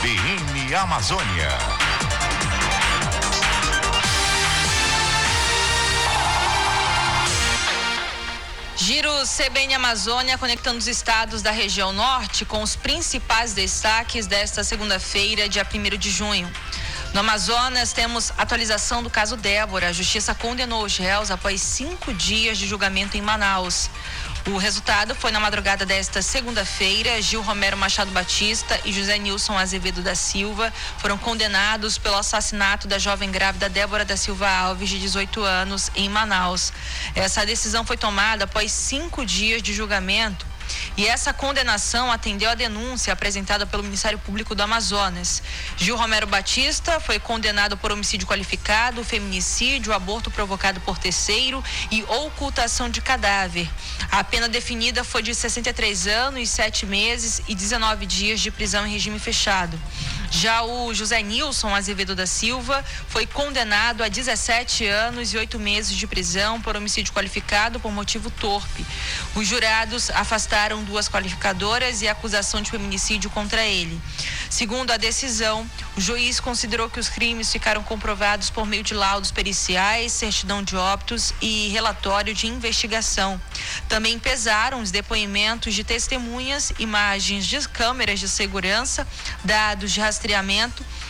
CBN Amazônia. Giro CBN Amazônia, conectando os estados da região norte com os principais destaques desta segunda-feira, dia 1º de junho. No Amazonas, temos atualização do caso Débora. A justiça condenou os réus após 5 dias de julgamento em Manaus. O resultado foi na madrugada desta segunda-feira. Gil Romero Machado Batista e José Nilson Azevedo da Silva foram condenados pelo assassinato da jovem grávida Débora da Silva Alves, de 18 anos, em Manaus. Essa decisão foi tomada após 5 dias de julgamento. E essa condenação atendeu a denúncia apresentada pelo Ministério Público do Amazonas. Gil Romero Batista foi condenado por homicídio qualificado, feminicídio, aborto provocado por terceiro e ocultação de cadáver. A pena definida foi de 63 anos, 7 meses e 19 dias de prisão em regime fechado. Já o José Nilson Azevedo da Silva foi condenado a 17 anos e 8 meses de prisão por homicídio qualificado por motivo torpe. Os jurados afastaram 2 qualificadoras e a acusação de feminicídio contra ele. Segundo a decisão, o juiz considerou que os crimes ficaram comprovados por meio de laudos periciais, certidão de óbitos e relatório de investigação. Também pesaram os depoimentos de testemunhas, imagens de câmeras de segurança, dados de rastreamento